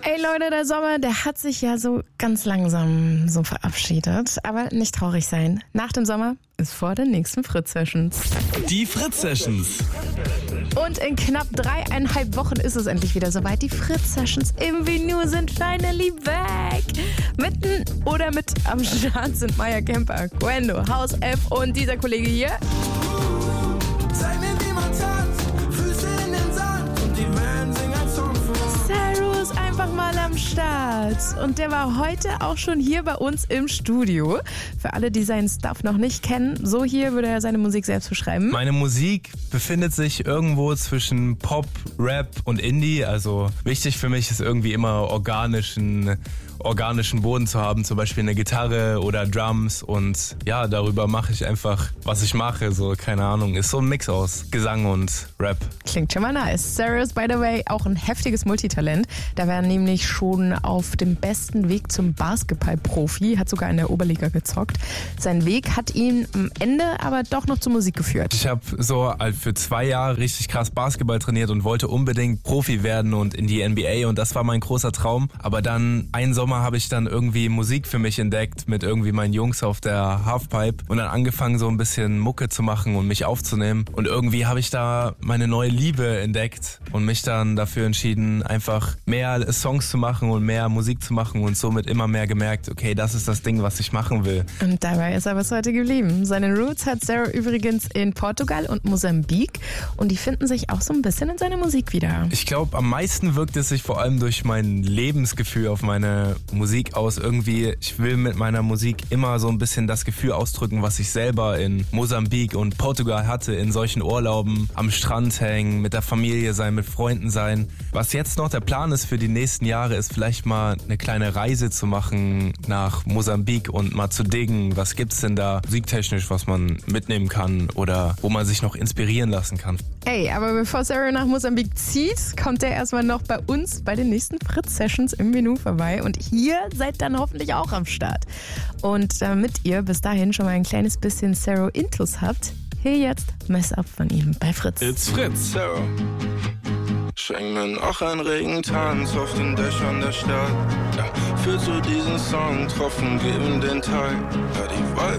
Ey Leute, der Sommer, der hat sich ja so ganz langsam so verabschiedet. Aber nicht traurig sein. Nach dem Sommer ist vor den nächsten Fritz-Sessions. Die Fritz-Sessions. Und in knapp 3,5 Wochen ist es endlich wieder soweit. Die Fritz-Sessions im Venue sind finally back. Mitten oder mit am Start sind Maya Kemper, Gwendo, House F und dieser Kollege hier. Zeig mir, wie man tanzt, Füße in den Sand und die Band singt ein Song für uns. Saru ist einfach mal am Start. Und der war heute auch schon hier bei uns im Studio. Für alle, die seinen Stuff noch nicht kennen, so hier würde er seine Musik selbst beschreiben. Meine Musik befindet sich irgendwo zwischen Pop, Rap und Indie. Also wichtig für mich ist irgendwie immer organischen Boden zu haben, zum Beispiel eine Gitarre oder Drums, und ja, darüber mache ich einfach, was ich mache, so, keine Ahnung, ist so ein Mix aus Gesang und Rap. Klingt schon mal nice. Sarah ist, by the way, auch ein heftiges Multitalent. Da war er nämlich schon auf dem besten Weg zum Basketballprofi, hat sogar in der Oberliga gezockt. Sein Weg hat ihn am Ende aber doch noch zur Musik geführt. Ich habe so für 2 Jahre richtig krass Basketball trainiert und wollte unbedingt Profi werden und in die NBA, und das war mein großer Traum. Aber dann einen Sommer habe ich dann irgendwie Musik für mich entdeckt mit irgendwie meinen Jungs auf der Halfpipe und dann angefangen, so ein bisschen Mucke zu machen und mich aufzunehmen. Und irgendwie habe ich da meine neue Liebe entdeckt und mich dann dafür entschieden, einfach mehr Songs zu machen und mehr Musik zu machen, und somit immer mehr gemerkt, okay, das ist das Ding, was ich machen will. Und dabei ist er bis heute geblieben. Seine Roots hat Sarah übrigens in Portugal und Mosambik, und die finden sich auch so ein bisschen in seiner Musik wieder. Ich glaube, am meisten wirkt es sich vor allem durch mein Lebensgefühl auf meine Musik aus. Irgendwie, ich will mit meiner Musik immer so ein bisschen das Gefühl ausdrücken, was ich selber in Mosambik und Portugal hatte, in solchen Urlauben, am Strand hängen, mit der Familie sein, mit Freunden sein. Was jetzt noch der Plan ist für die nächsten Jahre, ist vielleicht mal eine kleine Reise zu machen nach Mosambik und mal zu diggen, was gibt's denn da musiktechnisch, was man mitnehmen kann oder wo man sich noch inspirieren lassen kann. Ey, aber bevor Sarah nach Mosambik zieht, kommt er erstmal noch bei uns bei den nächsten Fritz-Sessions im Venue vorbei, und ihr seid dann hoffentlich auch am Start. Und damit ihr bis dahin schon mal ein kleines bisschen Sarah Intus habt, hier jetzt Mess Up von ihm bei Fritz. It's Fritz. Sarah, schenk mir noch einen Regentanz auf den Dächern der Stadt. Ja, fühlst du diesen Song, Tropfen geben den Tag. Ja, die Wolken